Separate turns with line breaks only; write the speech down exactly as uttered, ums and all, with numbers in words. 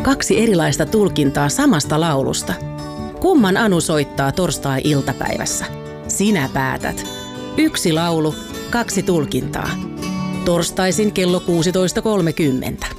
Kaksi erilaista tulkintaa samasta laulusta. Kumman Anu soittaa torstai-iltapäivässä? Sinä päätät. Yksi laulu, kaksi tulkintaa. Torstaisin kello kuusitoista kolmekymmentä.